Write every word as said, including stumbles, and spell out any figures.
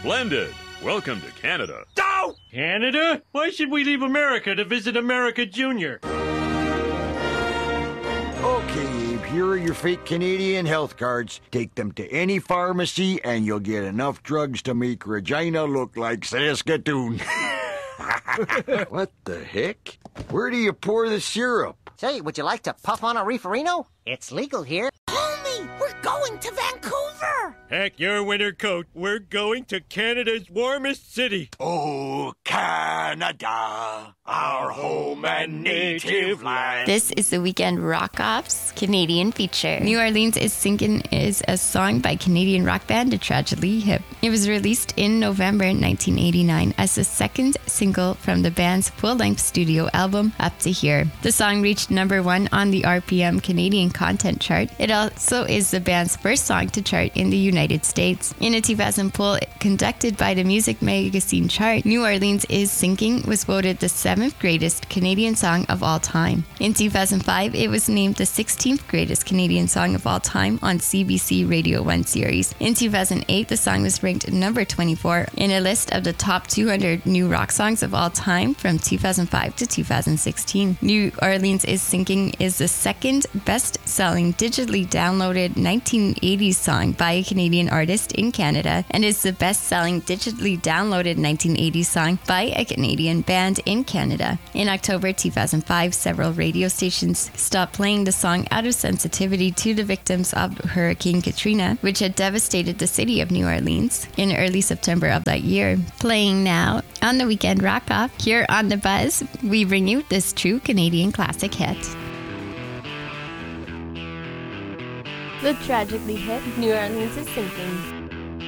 Splendid. Welcome to Canada. No! Canada? Why should we leave America to visit America Junior? Okay, Abe, here are your fake Canadian health cards. Take them to any pharmacy and you'll get enough drugs to make Regina look like Saskatoon. What the heck? Where do you pour the syrup? Say, would you like to puff on a reeferino? It's legal here. Homie, we're going to Vancouver! Heck your winter coat. We're going to Canada's warmest city. Oh, Canada, our home and native land. This is the Weekend Rock Off's Canadian feature. New Orleans is Sinkin' is a song by Canadian rock band The Tragically Hip. It was released in November nineteen eighty-nine as the second single from the band's full-length studio album, Up to Here. The song reached number one on the R P M Canadian Content Chart. It also is the band's first song to chart in the United States. In a two thousand poll conducted by the music magazine Chart, New Orleans is Sinking was voted the seventh greatest Canadian song of all time. In two thousand five, it was named the sixteenth greatest Canadian song of all time on C B C Radio one series. In two thousand eight, the song was ranked number twenty-four in a list of the top two hundred new rock songs of all time from two thousand five to two thousand sixteen. New Orleans is Sinking is the second best-selling digitally downloaded nineteen eighties song by a Canadian artist in Canada and is the best-selling digitally downloaded nineteen eighties song by a Canadian band in Canada. In October two thousand five, several radio stations stopped playing the song out of sensitivity to the victims of Hurricane Katrina, which had devastated the city of New Orleans in early September of that year. Playing now on the Weekend Rock Off, here on The Buzz, we bring you this true Canadian classic hit. The Tragically Hip, New Orleans is Sinking.